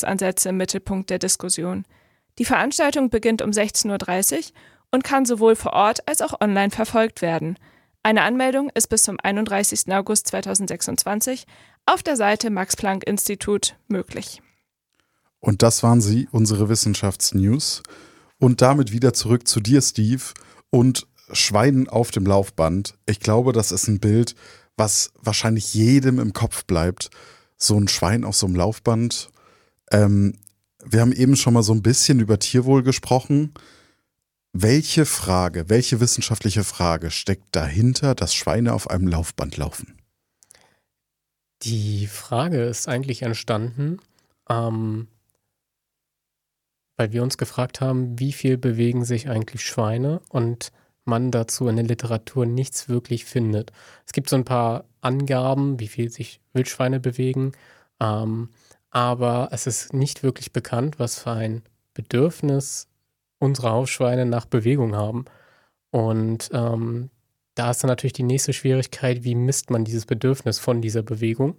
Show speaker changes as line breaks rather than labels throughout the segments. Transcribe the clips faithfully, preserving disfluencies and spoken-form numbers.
Ansätze im Mittelpunkt der Diskussion. Die Veranstaltung beginnt um sechzehn Uhr dreißig und kann sowohl vor Ort als auch online verfolgt werden. Eine Anmeldung ist bis zum einunddreißigsten August zweitausendsechsundzwanzig auf der Seite Max-Planck-Institut möglich.
Und das waren sie, unsere Wissenschaftsnews. Und damit wieder zurück zu dir, Steve, und Schweinen auf dem Laufband. Ich glaube, das ist ein Bild, was wahrscheinlich jedem im Kopf bleibt. So ein Schwein auf so einem Laufband. Ähm, wir haben eben schon mal so ein bisschen über Tierwohl gesprochen. Welche Frage, welche wissenschaftliche Frage steckt dahinter, dass Schweine auf einem Laufband laufen?
Die Frage ist eigentlich entstanden, ähm, weil wir uns gefragt haben, wie viel bewegen sich eigentlich Schweine und man dazu in der Literatur nichts wirklich findet. Es gibt so ein paar Angaben, wie viel sich Wildschweine bewegen, ähm, aber es ist nicht wirklich bekannt, was für ein Bedürfnis unsere Hausschweine nach Bewegung haben. Und ähm, da ist dann natürlich die nächste Schwierigkeit, wie misst man dieses Bedürfnis von dieser Bewegung?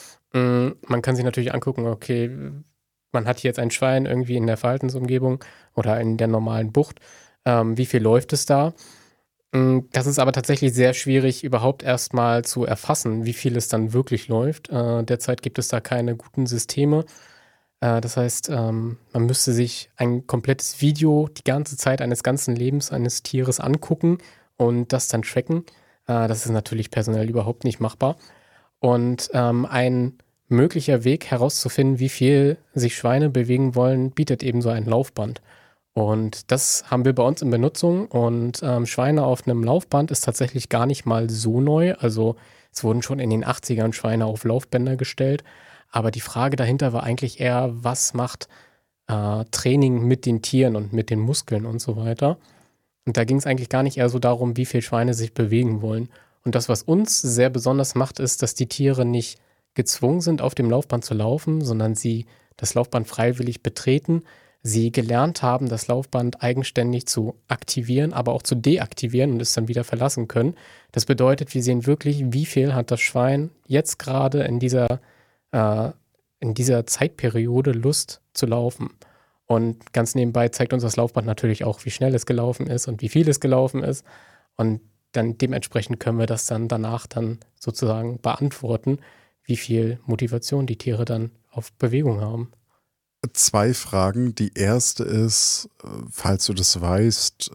Ähm, man kann sich natürlich angucken, okay, man hat hier jetzt ein Schwein irgendwie in der Verhaltensumgebung oder in der normalen Bucht. Ähm, wie viel läuft es da? Ähm, das ist aber tatsächlich sehr schwierig, überhaupt erstmal zu erfassen, wie viel es dann wirklich läuft. Äh, derzeit gibt es da keine guten Systeme. Äh, das heißt, ähm, man müsste sich ein komplettes Video die ganze Zeit eines ganzen Lebens eines Tieres angucken und das dann tracken. Äh, das ist natürlich personell überhaupt nicht machbar. Und ähm, ein möglicher Weg herauszufinden, wie viel sich Schweine bewegen wollen, bietet eben so ein Laufband. Und das haben wir bei uns in Benutzung. Und ähm, Schweine auf einem Laufband ist tatsächlich gar nicht mal so neu. Also es wurden schon in den achtzigern Schweine auf Laufbänder gestellt. Aber die Frage dahinter war eigentlich eher, was macht äh, Training mit den Tieren und mit den Muskeln und so weiter. Und da ging es eigentlich gar nicht eher so darum, wie viel Schweine sich bewegen wollen. Und das, was uns sehr besonders macht, ist, dass die Tiere nicht gezwungen sind, auf dem Laufband zu laufen, sondern sie das Laufband freiwillig betreten. Sie gelernt haben, das Laufband eigenständig zu aktivieren, aber auch zu deaktivieren und es dann wieder verlassen können. Das bedeutet, wir sehen wirklich, wie viel hat das Schwein jetzt gerade in dieser, äh, in dieser Zeitperiode Lust zu laufen. Und ganz nebenbei zeigt uns das Laufband natürlich auch, wie schnell es gelaufen ist und wie viel es gelaufen ist. Und dann dementsprechend können wir das dann danach dann sozusagen beantworten, wie viel Motivation die Tiere dann auf Bewegung haben.
Zwei Fragen. Die erste ist, falls du das weißt,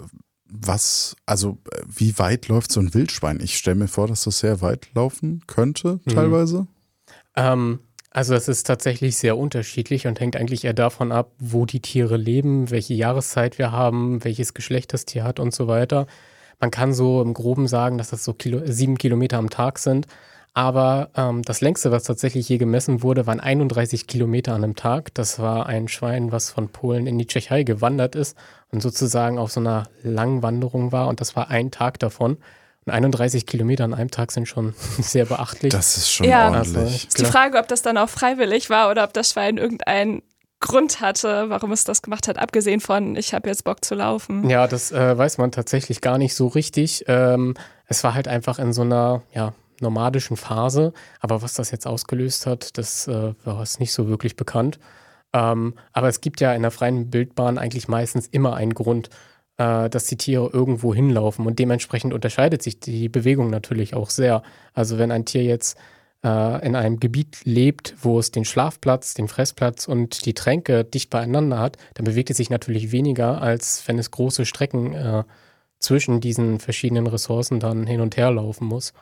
was, also wie weit läuft so ein Wildschwein? Ich stelle mir vor, dass das sehr weit laufen könnte, teilweise.
Mhm. Ähm, also es ist tatsächlich sehr unterschiedlich und hängt eigentlich eher davon ab, wo die Tiere leben, welche Jahreszeit wir haben, welches Geschlecht das Tier hat und so weiter. Man kann so im Groben sagen, dass das so Kilo, sieben Kilometer am Tag sind. Aber ähm, das längste, was tatsächlich je gemessen wurde, waren einunddreißig Kilometer an einem Tag. Das war ein Schwein, was von Polen in die Tschechei gewandert ist und sozusagen auf so einer langen Wanderung war. Und das war ein Tag davon. Und einunddreißig Kilometer an einem Tag sind schon sehr beachtlich.
Das ist schon
ja,
ordentlich.
Also, ist die Frage, ob das dann auch freiwillig war oder ob das Schwein irgendeinen Grund hatte, warum es das gemacht hat, abgesehen von, ich habe jetzt Bock zu laufen.
Ja, das äh, weiß man tatsächlich gar nicht so richtig. Ähm, es war halt einfach in so einer, ja, nomadischen Phase, aber was das jetzt ausgelöst hat, das äh, war es nicht so wirklich bekannt. Ähm, aber es gibt ja in der freien Wildbahn eigentlich meistens immer einen Grund, äh, dass die Tiere irgendwo hinlaufen und dementsprechend unterscheidet sich die Bewegung natürlich auch sehr. Also wenn ein Tier jetzt äh, in einem Gebiet lebt, wo es den Schlafplatz, den Fressplatz und die Tränke dicht beieinander hat, dann bewegt es sich natürlich weniger, als wenn es große Strecken äh, zwischen diesen verschiedenen Ressourcen dann hin und her laufen muss.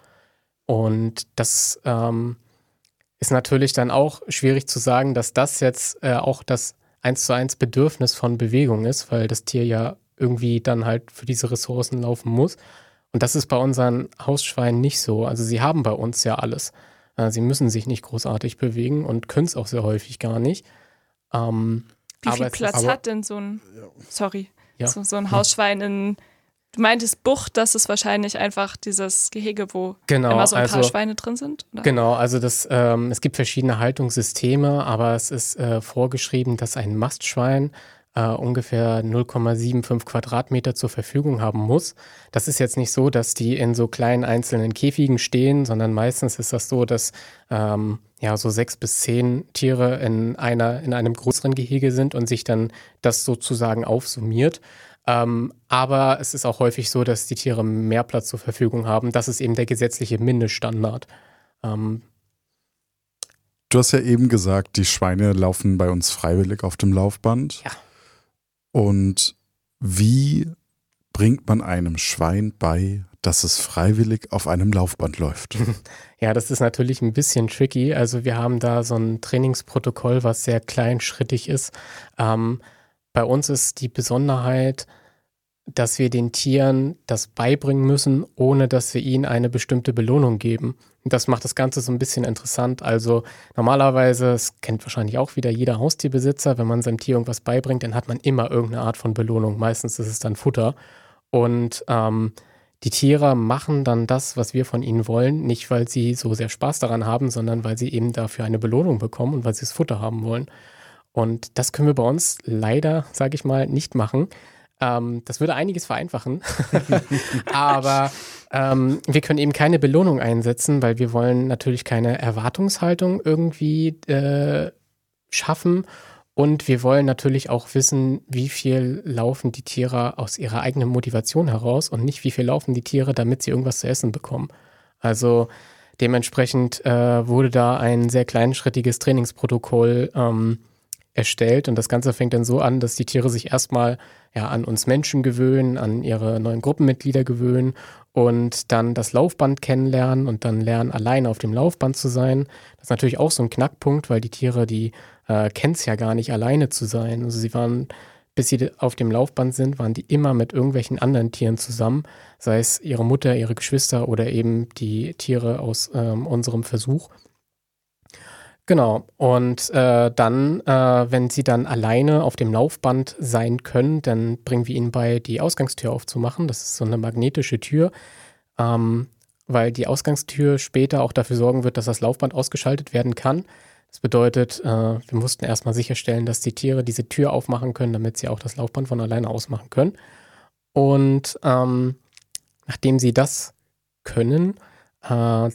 Und das ähm, ist natürlich dann auch schwierig zu sagen, dass das jetzt äh, auch das eins zu eins Bedürfnis von Bewegung ist, weil das Tier ja irgendwie dann halt für diese Ressourcen laufen muss. Und das ist bei unseren Hausschweinen nicht so. Also sie haben bei uns ja alles. Äh, sie müssen sich nicht großartig bewegen und können es auch sehr häufig gar nicht. Ähm,
Wie viel
aber
Platz
ist, aber,
hat denn so ein, sorry,
ja.
so, so ein Hausschwein in... Du meintest Bucht, das ist wahrscheinlich einfach dieses Gehege, wo
genau,
immer so ein paar
also,
Schweine drin sind? Oder?
Genau, also das, ähm, es gibt verschiedene Haltungssysteme, aber es ist äh, vorgeschrieben, dass ein Mastschwein äh, ungefähr null Komma fünfundsiebzig Quadratmeter zur Verfügung haben muss. Das ist jetzt nicht so, dass die in so kleinen einzelnen Käfigen stehen, sondern meistens ist das so, dass ähm, ja, so sechs bis zehn Tiere in einer, in einem größeren Gehege sind und sich dann das sozusagen aufsummiert. Ähm, aber es ist auch häufig so, dass die Tiere mehr Platz zur Verfügung haben. Das ist eben der gesetzliche Mindeststandard. Ähm,
Du hast ja eben gesagt, die Schweine laufen bei uns freiwillig auf dem Laufband.
Ja.
Und wie bringt man einem Schwein bei, dass es freiwillig auf einem Laufband läuft?
Ja, das ist natürlich ein bisschen tricky. Also wir haben da so ein Trainingsprotokoll, was sehr kleinschrittig ist. Ähm, bei uns ist die Besonderheit, dass wir den Tieren das beibringen müssen, ohne dass wir ihnen eine bestimmte Belohnung geben. Und das macht das Ganze so ein bisschen interessant. Also normalerweise, das kennt wahrscheinlich auch wieder jeder Haustierbesitzer, wenn man seinem Tier irgendwas beibringt, dann hat man immer irgendeine Art von Belohnung. Meistens ist es dann Futter. Und ähm, die Tiere machen dann das, was wir von ihnen wollen, nicht weil sie so sehr Spaß daran haben, sondern weil sie eben dafür eine Belohnung bekommen und weil sie das Futter haben wollen. Und das können wir bei uns leider, sage ich mal, nicht machen. Ähm, das würde einiges vereinfachen. Aber ähm, wir können eben keine Belohnung einsetzen, weil wir wollen natürlich keine Erwartungshaltung irgendwie äh, schaffen. Und wir wollen natürlich auch wissen, wie viel laufen die Tiere aus ihrer eigenen Motivation heraus und nicht, wie viel laufen die Tiere, damit sie irgendwas zu essen bekommen. Also dementsprechend äh, wurde da ein sehr kleinschrittiges Trainingsprotokoll ähm, erstellt. Und das Ganze fängt dann so an, dass die Tiere sich erstmal ja, an uns Menschen gewöhnen, an ihre neuen Gruppenmitglieder gewöhnen und dann das Laufband kennenlernen und dann lernen, alleine auf dem Laufband zu sein. Das ist natürlich auch so ein Knackpunkt, weil die Tiere, die äh, kennen es ja gar nicht, alleine zu sein. Also sie waren, bis sie auf dem Laufband sind, waren die immer mit irgendwelchen anderen Tieren zusammen, sei es ihre Mutter, ihre Geschwister oder eben die Tiere aus ähm, unserem Versuch. Genau, und äh, dann, äh, wenn sie dann alleine auf dem Laufband sein können, dann bringen wir ihnen bei, die Ausgangstür aufzumachen. Das ist so eine magnetische Tür, ähm, weil die Ausgangstür später auch dafür sorgen wird, dass das Laufband ausgeschaltet werden kann. Das bedeutet, äh, wir mussten erstmal sicherstellen, dass die Tiere diese Tür aufmachen können, damit sie auch das Laufband von alleine ausmachen können. Und ähm, nachdem sie das können, äh,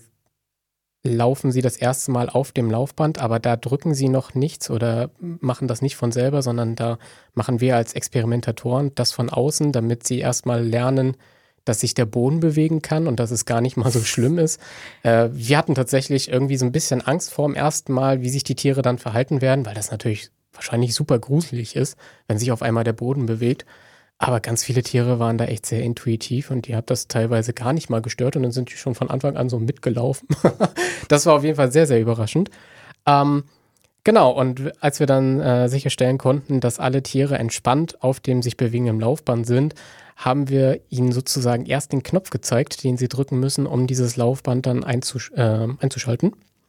laufen sie das erste Mal auf dem Laufband, aber da drücken sie noch nichts oder machen das nicht von selber, sondern da machen wir als Experimentatoren das von außen, damit sie erstmal lernen, dass sich der Boden bewegen kann und dass es gar nicht mal so schlimm ist. Äh, wir hatten tatsächlich irgendwie so ein bisschen Angst vor dem ersten Mal, wie sich die Tiere dann verhalten werden, weil das natürlich wahrscheinlich super gruselig ist, wenn sich auf einmal der Boden bewegt. Aber ganz viele Tiere waren da echt sehr intuitiv und die hat das teilweise gar nicht mal gestört und dann sind die schon von Anfang an so mitgelaufen. Das war auf jeden Fall sehr, sehr überraschend. Ähm, genau, und als wir dann äh, sicherstellen konnten, dass alle Tiere entspannt auf dem sich bewegenden Laufband sind, haben wir ihnen sozusagen erst den Knopf gezeigt, den sie drücken müssen, um dieses Laufband dann einzusch- äh, einzuschalten.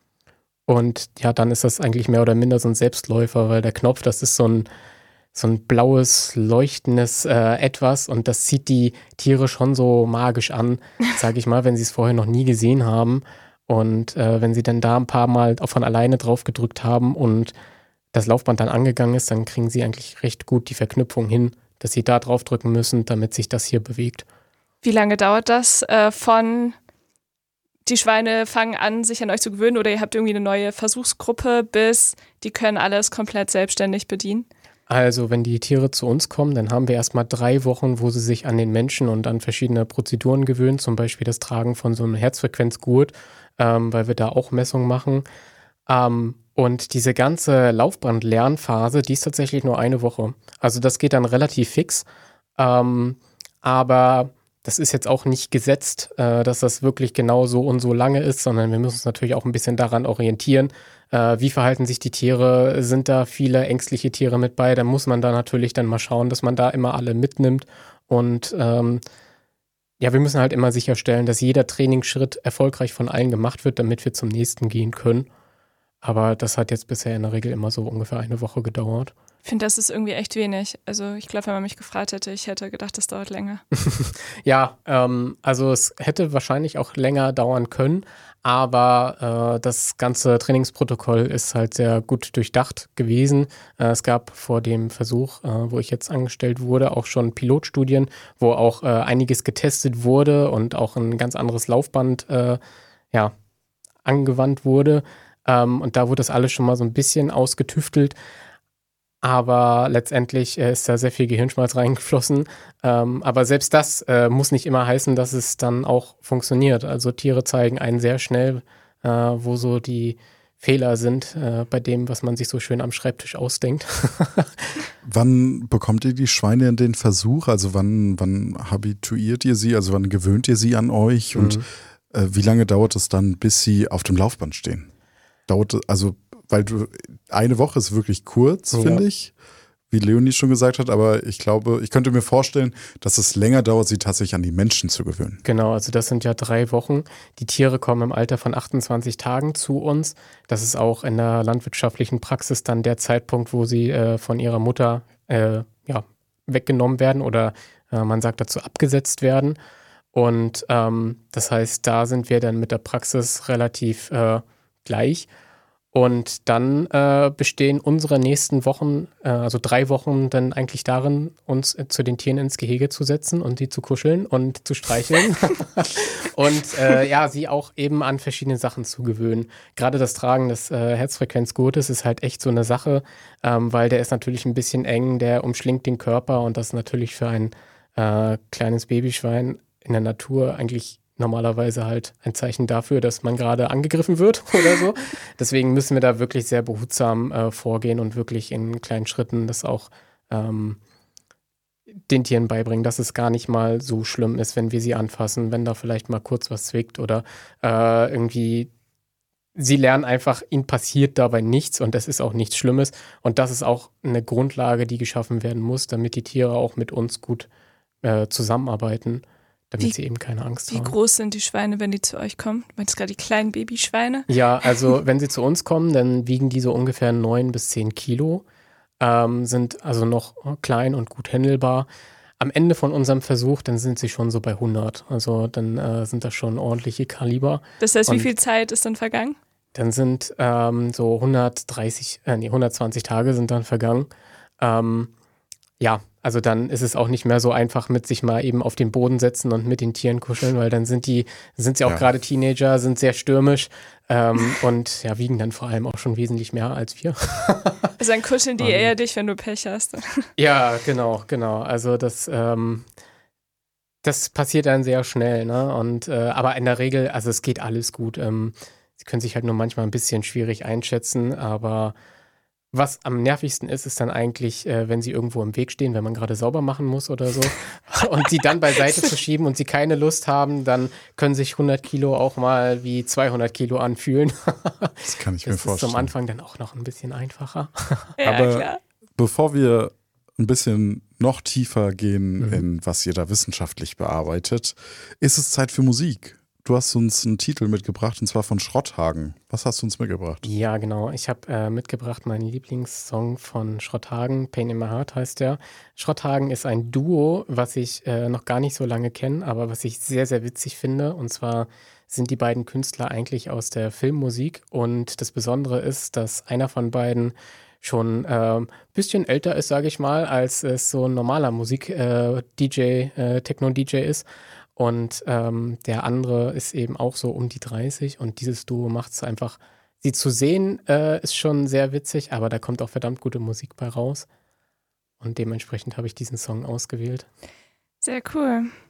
Und ja, dann ist das eigentlich mehr oder minder so ein Selbstläufer, weil der Knopf, das ist so ein so ein blaues, leuchtendes äh, Etwas und das zieht die Tiere schon so magisch an, sage ich mal, wenn sie es vorher noch nie gesehen haben. Und äh, wenn sie dann da ein paar Mal auch von alleine drauf gedrückt haben und das Laufband dann angegangen ist, dann kriegen sie eigentlich recht gut die Verknüpfung hin, dass sie da drauf drücken müssen, damit sich das hier bewegt.
Wie lange dauert das äh, von die Schweine fangen an, sich an euch zu gewöhnen oder ihr habt irgendwie eine neue Versuchsgruppe, bis die können alles komplett selbstständig bedienen?
Also, wenn die Tiere zu uns kommen, dann haben wir erstmal drei Wochen, wo sie sich an den Menschen und an verschiedene Prozeduren gewöhnen, zum Beispiel das Tragen von so einem Herzfrequenzgurt, ähm, weil wir da auch Messungen machen. Ähm, und diese ganze Laufband-Lernphase, die ist tatsächlich nur eine Woche. Also das geht dann relativ fix, ähm, aber das ist jetzt auch nicht gesetzt, äh, dass das wirklich genau so und so lange ist, sondern wir müssen uns natürlich auch ein bisschen daran orientieren, Äh, wie verhalten sich die Tiere? Sind da viele ängstliche Tiere mit bei? Da muss man da natürlich dann mal schauen, dass man da immer alle mitnimmt. Und ähm, ja, wir müssen halt immer sicherstellen, dass jeder Trainingsschritt erfolgreich von allen gemacht wird, damit wir zum nächsten gehen können. Aber das hat jetzt bisher in der Regel immer so ungefähr eine Woche gedauert.
Ich finde, das ist irgendwie echt wenig. Also ich glaube, wenn man mich gefragt hätte, ich hätte gedacht, das dauert länger.
Ja, ähm, also es hätte wahrscheinlich auch länger dauern können, aber äh, das ganze Trainingsprotokoll ist halt sehr gut durchdacht gewesen. Äh, es gab vor dem Versuch, äh, wo ich jetzt angestellt wurde, auch schon Pilotstudien, wo auch äh, einiges getestet wurde und auch ein ganz anderes Laufband äh, ja, angewandt wurde. Ähm, und da wurde das alles schon mal so ein bisschen ausgetüftelt. Aber letztendlich äh, ist da sehr viel Gehirnschmalz reingeflossen. Ähm, aber selbst das äh, muss nicht immer heißen, dass es dann auch funktioniert. Also Tiere zeigen einen sehr schnell, äh, wo so die Fehler sind äh, bei dem, was man sich so schön am Schreibtisch ausdenkt.
Wann bekommt ihr die Schweine in den Versuch? Also wann, wann habituiert ihr sie? Also wann gewöhnt ihr sie an euch? Und
Mhm.
äh, wie lange dauert es dann, bis sie auf dem Laufband stehen? Dauert, also, weil du, eine Woche ist wirklich kurz,
Ja.
finde ich, wie Leonie schon gesagt hat, aber ich glaube, ich könnte mir vorstellen, dass es länger dauert, sie tatsächlich an die Menschen zu gewöhnen.
Genau, also das sind ja drei Wochen. Die Tiere kommen im Alter von achtundzwanzig Tagen zu uns. Das ist auch in der landwirtschaftlichen Praxis dann der Zeitpunkt, wo sie äh, von ihrer Mutter äh, ja, weggenommen werden oder äh, man sagt dazu abgesetzt werden. Und ähm, das heißt, da sind wir dann mit der Praxis relativ äh, gleich. Und dann äh, bestehen unsere nächsten Wochen, äh, also drei Wochen, dann eigentlich darin, uns äh, zu den Tieren ins Gehege zu setzen und die zu kuscheln und zu streicheln. und äh, ja, sie auch eben an verschiedene Sachen zu gewöhnen. Gerade das Tragen des äh, Herzfrequenzgurtes ist halt echt so eine Sache, ähm, weil der ist natürlich ein bisschen eng, der umschlingt den Körper und das ist natürlich für ein äh, kleines Babyschwein in der Natur eigentlich normalerweise halt ein Zeichen dafür, dass man gerade angegriffen wird oder so. Deswegen müssen wir da wirklich sehr behutsam äh, vorgehen und wirklich in kleinen Schritten das auch ähm, den Tieren beibringen, dass es gar nicht mal so schlimm ist, wenn wir sie anfassen, wenn da vielleicht mal kurz was zwickt oder äh, irgendwie sie lernen einfach, ihnen passiert dabei nichts und das ist auch nichts Schlimmes und das ist auch eine Grundlage, die geschaffen werden muss, damit die Tiere auch mit uns gut äh, zusammenarbeiten. Damit
Wie-
sie eben keine Angst
Wie
haben.
groß sind die Schweine, wenn die zu euch kommen? Du meinst gerade die kleinen Babyschweine?
Ja, also wenn sie zu uns kommen, dann wiegen die so ungefähr neun bis zehn Kilo, ähm, sind also noch klein und gut händelbar. Am Ende von unserem Versuch, dann sind sie schon so bei hundert. Also dann äh, sind das schon ordentliche Kaliber.
Das heißt, wie
Und-
viel Zeit ist dann vergangen?
Dann sind ähm, so hundertdreißig, äh, nee, hundertzwanzig Tage sind dann vergangen. Ähm, ja, also dann ist es auch nicht mehr so einfach mit sich mal eben auf den Boden setzen und mit den Tieren kuscheln, weil dann sind die, sind sie auch
Ja.
gerade Teenager, sind sehr stürmisch ähm, und ja, wiegen dann vor allem auch schon wesentlich mehr als wir.
Also dann kuscheln die
Ähm.
eher dich, wenn du Pech hast.
Ja, genau, genau. Also das, ähm, das passiert dann sehr schnell, ne? Und äh, aber in der Regel, also es geht alles gut. Ähm, sie können sich halt nur manchmal ein bisschen schwierig einschätzen, aber was am nervigsten ist, ist dann eigentlich, äh, wenn sie irgendwo im Weg stehen, wenn man gerade sauber machen muss oder so und die dann beiseite zu schieben und sie keine Lust haben, dann können sich hundert Kilo auch mal wie zweihundert Kilo anfühlen.
Das kann ich mir
Das ist
vorstellen.
zum Anfang dann auch noch ein bisschen einfacher.
Ja,
Aber-
klar.
Bevor wir ein bisschen noch tiefer gehen
Mhm.
in was ihr da wissenschaftlich bearbeitet, ist es Zeit für Musik. Du hast uns einen Titel mitgebracht und zwar von Schrotthagen. Was hast du uns mitgebracht?
Ja, genau. Ich habe äh, mitgebracht meinen Lieblingssong von Schrotthagen, Pain in My Heart heißt der. Schrotthagen ist ein Duo, was ich äh, noch gar nicht so lange kenne, aber was ich sehr, sehr witzig finde. Und zwar sind die beiden Künstler eigentlich aus der Filmmusik. Und das Besondere ist, dass einer von beiden schon ein ähm, bisschen älter ist, sage ich mal, als es so ein normaler Musik-D J, äh, Techno-D J ist. Und ähm, der andere ist eben auch so um die dreißig und dieses Duo macht es einfach, sie zu sehen, äh, ist schon sehr witzig, aber da kommt auch verdammt gute Musik bei raus. Und dementsprechend habe ich diesen Song ausgewählt.
Sehr cool.